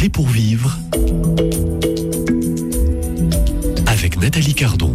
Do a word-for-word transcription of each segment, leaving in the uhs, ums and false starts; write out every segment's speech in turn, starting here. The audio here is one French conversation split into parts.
clés pour vivre avec Nathalie Cardon.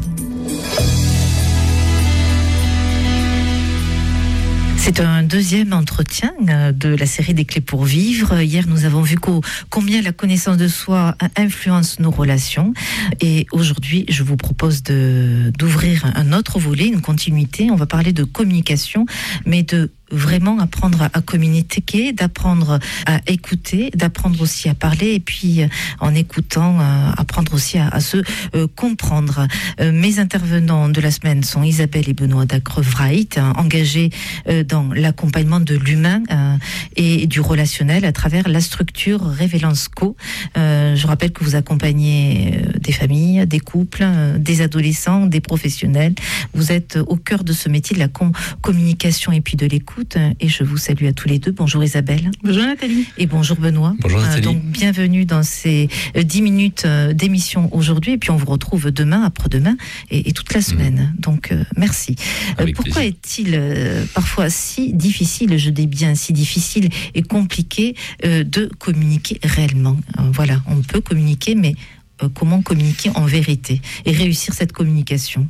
C'est un deuxième entretien de la série des clés pour vivre. Hier, nous avons vu combien la connaissance de soi influence nos relations. Et aujourd'hui, je vous propose de, d'ouvrir un autre volet, une continuité. On va parler de communication, mais de vraiment apprendre à communiquer, d'apprendre à écouter, d'apprendre aussi à parler, et puis en écoutant, apprendre aussi à, à se euh, comprendre. Euh, mes intervenants de la semaine sont Isabelle et Benoît Dacre-Wright, hein, engagés euh, dans l'accompagnement de l'humain euh, et du relationnel à travers la structure Révélance Co. Euh, je rappelle que vous accompagnez euh, des familles, des couples, euh, des adolescents, des professionnels. Vous êtes au cœur de ce métier de la com- communication et puis de l'écoute. Et je vous salue à tous les deux. Bonjour Isabelle. Bonjour Nathalie. Et bonjour Benoît. Bonjour Nathalie. Euh, donc bienvenue dans ces dix minutes euh, d'émission aujourd'hui. Et puis on vous retrouve demain, après-demain et, et toute la semaine. Mmh. Donc euh, merci. Euh, pourquoi plaisir. est-il euh, parfois si difficile, je dis bien si difficile et compliqué euh, de communiquer réellement? euh, Voilà, on peut communiquer, mais euh, comment communiquer en vérité et réussir cette communication?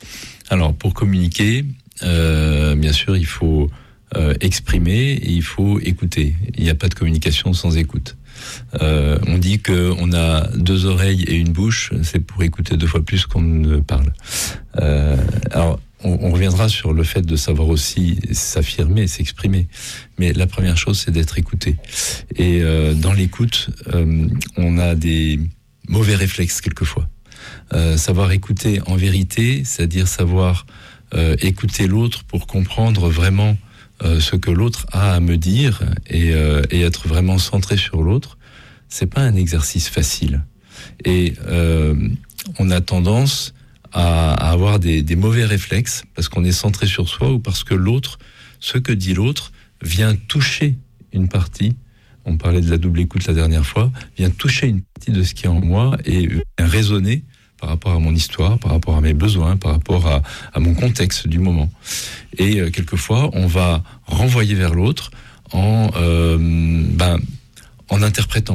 Alors pour communiquer, euh, bien sûr, il faut Euh, exprimer et il faut écouter. Il n'y a pas de communication sans écoute. Euh, on dit qu'on a deux oreilles et une bouche, c'est pour écouter deux fois plus qu'on ne parle. Euh, alors, on, on reviendra sur le fait de savoir aussi s'affirmer, s'exprimer. Mais la première chose, c'est d'être écouté. Et euh, dans l'écoute, euh, on a des mauvais réflexes quelquefois. Euh, savoir écouter en vérité, c'est-à-dire savoir euh, écouter l'autre pour comprendre vraiment Euh, ce que l'autre a à me dire et, euh, et être vraiment centré sur l'autre, c'est pas un exercice facile. Et euh, on a tendance à, à avoir des, des mauvais réflexes parce qu'on est centré sur soi ou parce que l'autre, ce que dit l'autre, vient toucher une partie. On parlait de la double écoute la dernière fois, vient toucher une partie de ce qui est en moi et vient résonner par rapport à mon histoire, par rapport à mes besoins, par rapport à, à mon contexte du moment. Et euh, quelquefois, on va renvoyer vers l'autre en, euh, ben, en interprétant,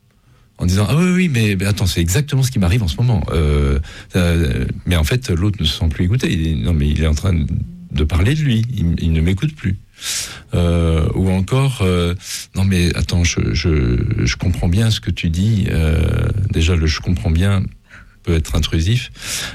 en disant « Ah oui, oui, mais, mais attends, c'est exactement ce qui m'arrive en ce moment. Euh, » euh, Mais en fait, l'autre ne se sent plus écouté. Il est, non, mais il est en train de parler de lui. Il, il ne m'écoute plus. Euh, ou encore, euh, non mais attends, je, je, je comprends bien ce que tu dis. Euh, déjà, le « je comprends bien » peut être intrusif.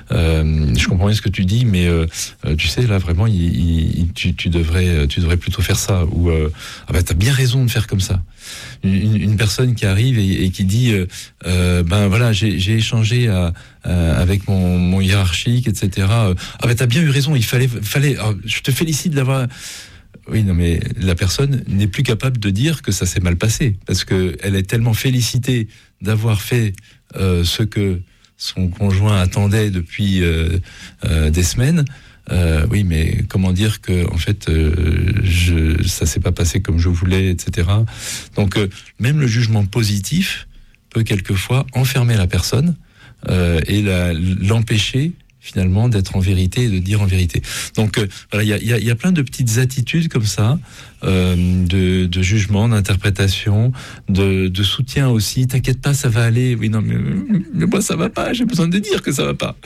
Euh, je comprends bien ce que tu dis, mais euh, tu sais là vraiment, il, il, tu, tu devrais, tu devrais plutôt faire ça. Ou euh, ah bah t'as bien raison de faire comme ça. Une, une personne qui arrive et, et qui dit, euh, euh, ben voilà, j'ai, j'ai échangé à, à, avec mon, mon hiérarchique, et cetera. Ah bah t'as bien eu raison. Il fallait, fallait. Alors, je te félicite d'avoir. Oui, non, mais la personne n'est plus capable de dire que ça s'est mal passé parce que elle est tellement félicitée d'avoir fait euh, ce que son conjoint attendait depuis euh, euh, des semaines. Euh, oui, mais comment dire que en fait, euh, je, ça s'est pas passé comme je voulais, et cetera. Donc, euh, même le jugement positif peut quelquefois enfermer la personne euh, et la, l'empêcher finalement d'être en vérité et de dire en vérité. Donc euh, voilà, il y a, y, a, y a plein de petites attitudes comme ça, euh, de, de jugement, d'interprétation, de, de soutien aussi. T'inquiète pas, ça va aller. Oui, non, mais, mais moi ça va pas. J'ai besoin de dire que ça va pas.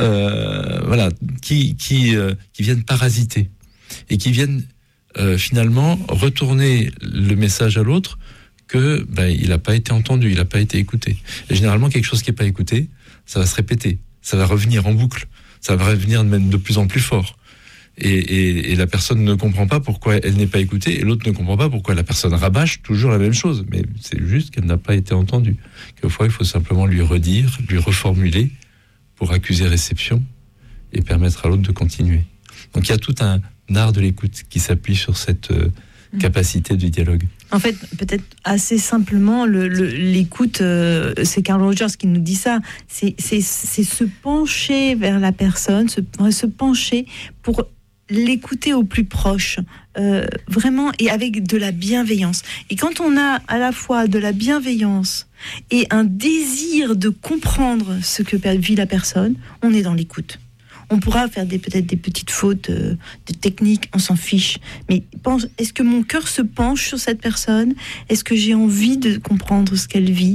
Euh, voilà, qui qui euh, qui viennent parasiter et qui viennent euh, finalement retourner le message à l'autre que ben il n'a pas été entendu, il n'a pas été écouté. Et généralement quelque chose qui n'est pas écouté, ça va se répéter. Ça va revenir en boucle, ça va revenir même de plus en plus fort. Et, et, et la personne ne comprend pas pourquoi elle n'est pas écoutée, et l'autre ne comprend pas pourquoi la personne rabâche toujours la même chose. Mais c'est juste qu'elle n'a pas été entendue. Quelquefois, il faut simplement lui redire, lui reformuler pour accuser réception et permettre à l'autre de continuer. Donc il y a tout un art de l'écoute qui s'appuie sur cette euh, capacité de dialogue. En fait, peut-être assez simplement, le, le, l'écoute, euh, c'est Carl Rogers qui nous dit ça, c'est, c'est, c'est se pencher vers la personne, se, se pencher pour l'écouter au plus proche, euh, vraiment, et avec de la bienveillance. Et quand on a à la fois de la bienveillance et un désir de comprendre ce que vit la personne, on est dans l'écoute. On pourra faire des, peut-être des petites fautes, euh, des techniques, on s'en fiche. Mais pense, est-ce que mon cœur se penche sur cette personne ? Est-ce que j'ai envie de comprendre ce qu'elle vit ?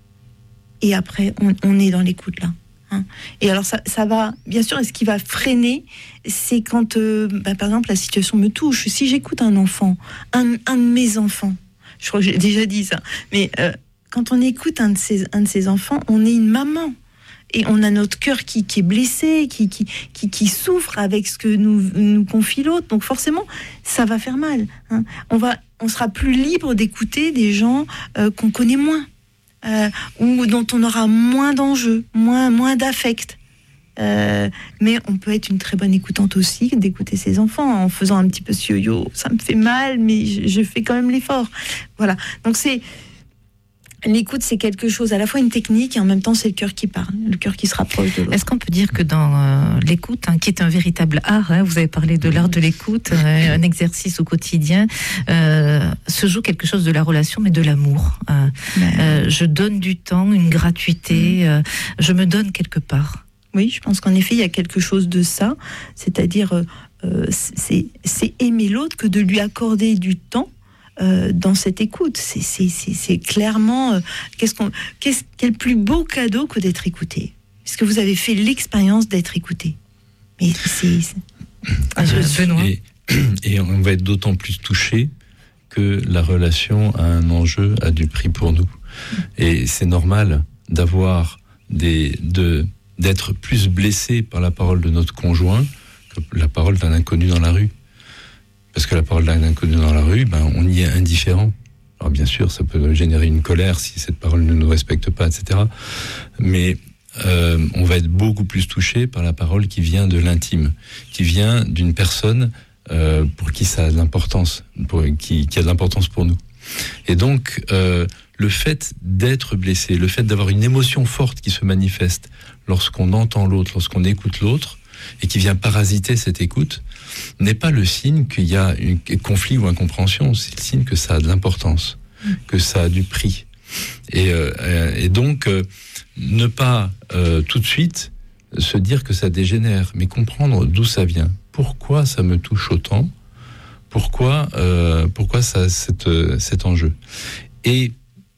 Et après, on, on est dans l'écoute là. Hein. Et alors ça, ça va, bien sûr, et ce qui va freiner, c'est quand, euh, bah, par exemple, la situation me touche. Si j'écoute un enfant, un, un de mes enfants, je crois que j'ai déjà dit ça, mais euh, quand on écoute un de ses, un de ses enfants, on est une maman. Et on a notre cœur qui, qui est blessé, qui, qui, qui, qui souffre avec ce que nous, nous confie l'autre. Donc forcément, ça va faire mal. Hein. On va, on sera plus libre d'écouter des gens euh, qu'on connaît moins. Euh, ou dont on aura moins d'enjeux, moins, moins d'affect. Euh, mais on peut être une très bonne écoutante aussi, d'écouter ses enfants en faisant un petit peu ce yo-yo. Ça me fait mal, mais je, je fais quand même l'effort. Voilà. Donc c'est l'écoute, c'est quelque chose, à la fois une technique et en même temps c'est le cœur qui parle, le cœur qui se rapproche de l'autre. Est-ce qu'on peut dire que dans euh, l'écoute, hein, qui est un véritable art, hein, vous avez parlé de l'art de l'écoute, euh, un exercice au quotidien, euh, se joue quelque chose de la relation, mais de l'amour. Euh, euh, je donne du temps, une gratuité, euh, je me donne quelque part. Oui, je pense qu'en effet, il y a quelque chose de ça, c'est-à-dire euh, c'est, c'est aimer l'autre que de lui accorder du temps. Euh, dans cette écoute, c'est, c'est, c'est, c'est clairement euh, qu'est-ce qu'on, qu'est-ce, quel plus beau cadeau que d'être écouté. Est-ce que vous avez fait l'expérience d'être écouté ? Mais c'est, c'est... Ah, je, Benoît. Et, et on va être d'autant plus touché que la relation a un enjeu, a du prix pour nous. Et c'est normal d'avoir des, de, d'être plus blessé par la parole de notre conjoint que la parole d'un inconnu dans la rue. Parce que la parole d'un inconnu dans la rue, ben, on y est indifférent. Alors bien sûr, ça peut générer une colère si cette parole ne nous respecte pas, et cetera. Mais euh, on va être beaucoup plus touché par la parole qui vient de l'intime, qui vient d'une personne euh, pour qui ça a de l'importance, pour, qui, qui a de l'importance pour nous. Et donc, euh, le fait d'être blessé, le fait d'avoir une émotion forte qui se manifeste lorsqu'on entend l'autre, lorsqu'on écoute l'autre, et qui vient parasiter cette écoute, n'est pas le signe qu'il y a un conflit ou incompréhension, c'est le signe que ça a de l'importance, que ça a du prix. Et, euh, et donc, euh, ne pas euh, tout de suite se dire que ça dégénère, mais comprendre d'où ça vient. Pourquoi ça me touche autant ? Pourquoi, euh, pourquoi ça a cette, cet enjeu ? Et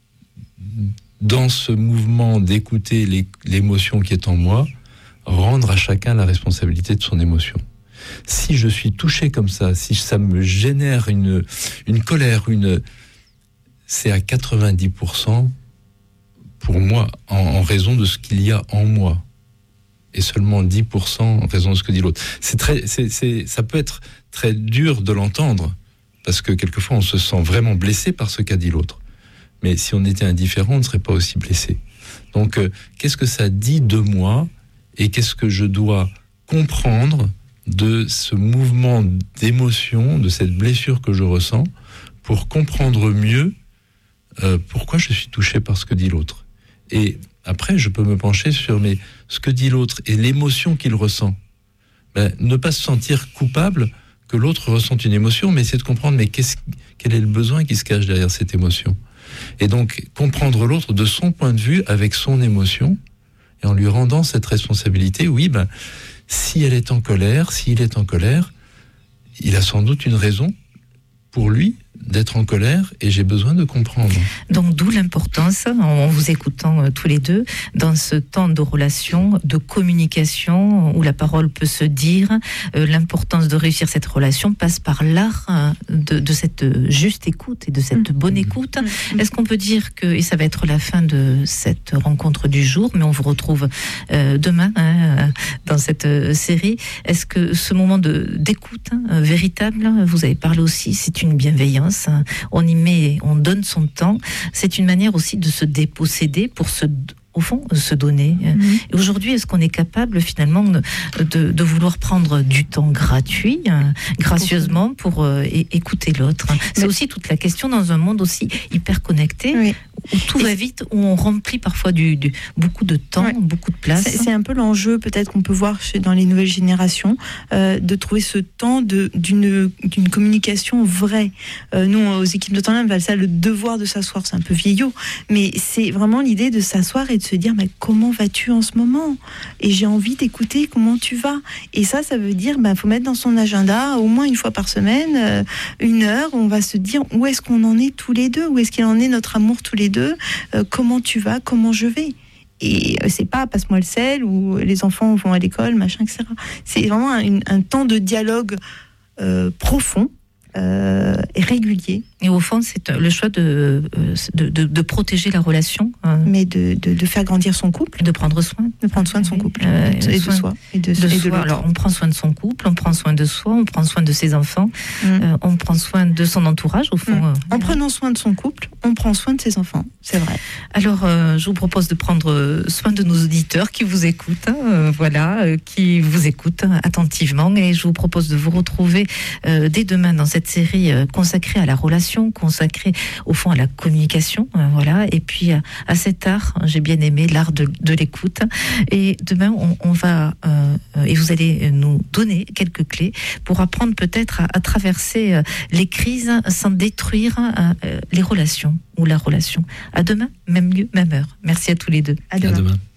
dans ce mouvement d'écouter les, l'émotion qui est en moi, rendre à chacun la responsabilité de son émotion. Si je suis touché comme ça, si ça me génère une, une colère, une, c'est à quatre-vingt-dix pour cent pour moi, en, en raison de ce qu'il y a en moi. Et seulement dix pour cent en raison de ce que dit l'autre. C'est très, c'est, c'est, ça peut être très dur de l'entendre, parce que quelquefois on se sent vraiment blessé par ce qu'a dit l'autre. Mais si on était indifférent, on ne serait pas aussi blessé. Donc, euh, qu'est-ce que ça dit de moi ? Et qu'est-ce que je dois comprendre de ce mouvement d'émotion, de cette blessure que je ressens, pour comprendre mieux euh, pourquoi je suis touché par ce que dit l'autre. Et après, je peux me pencher sur mais, ce que dit l'autre et l'émotion qu'il ressent. Ben, ne pas se sentir coupable que l'autre ressente une émotion, mais essayer de comprendre mais qu'est-ce, quel est le besoin qui se cache derrière cette émotion. Et donc, comprendre l'autre de son point de vue, avec son émotion, et en lui rendant cette responsabilité, oui, ben, si elle est en colère, s'il est en colère, il a sans doute une raison pour lui d'être en colère et j'ai besoin de comprendre. Donc d'où l'importance, en vous écoutant euh, tous les deux, dans ce temps de relation, de communication, où la parole peut se dire, euh, l'importance de réussir cette relation passe par l'art euh, de, de cette juste écoute et de cette mmh. bonne écoute. Mmh. Est-ce qu'on peut dire que, et ça va être la fin de cette rencontre du jour, mais on vous retrouve euh, demain hein, dans cette euh, série, est-ce que ce moment de, d'écoute hein, véritable, vous avez parlé aussi, c'est une bienveillance, on y met, on donne son temps. C'est une manière aussi de se déposséder pour se, au fond, se donner. Mmh. Et aujourd'hui, est-ce qu'on est capable finalement de, de, de vouloir prendre du temps gratuit, euh, gracieusement, pour euh, é- écouter l'autre ? C'est Mais... aussi toute la question dans un monde aussi hyper connecté, oui. où tout va vite, où on remplit parfois du, du beaucoup de temps, ouais. beaucoup de place. C'est, c'est un peu l'enjeu peut-être qu'on peut voir chez, dans les nouvelles générations, euh, de trouver ce temps de, d'une, d'une communication vraie. Euh, nous, aux équipes de temps, on appelle ça le devoir de s'asseoir. C'est un peu vieillot, mais c'est vraiment l'idée de s'asseoir et de se dire, mais comment vas-tu en ce moment ? Et j'ai envie d'écouter comment tu vas. Et ça, ça veut dire, ben, faut mettre dans son agenda au moins une fois par semaine, euh, une heure, on va se dire où est-ce qu'on en est tous les deux, où est-ce qu'il en est notre amour tous les deux, euh, comment tu vas, comment je vais. Et c'est pas passe-moi le sel ou les enfants vont à l'école, machin, et cetera. C'est vraiment un, un temps de dialogue euh, profond euh, et régulier. Et au fond, c'est le choix de, de, de, de protéger la relation. Euh, Mais de, de, de faire grandir son couple. De prendre soin. De prendre soin de son couple. Euh, et, de, et de soi. Et de, de et de soi. l'autre. Alors, on prend soin de son couple, on prend soin de soi, on prend soin de ses enfants, mmh. euh, on prend soin de son entourage, au fond. Mmh. Euh, en prenant soin de son couple, on prend soin de ses enfants. C'est vrai. Alors, euh, je vous propose de prendre soin de nos auditeurs qui vous écoutent, hein, euh, voilà, euh, qui vous écoutent attentivement. Et je vous propose de vous retrouver euh, dès demain dans cette série euh, consacrée à la relation, consacrée au fond à la communication, euh, voilà, et puis à, à cet art, j'ai bien aimé l'art de, de l'écoute. Et demain, on, on va, euh, et vous allez nous donner quelques clés pour apprendre peut-être à, à traverser euh, les crises sans détruire euh, les relations ou la relation. À demain, même lieu, même heure. Merci à tous les deux. À demain. À demain.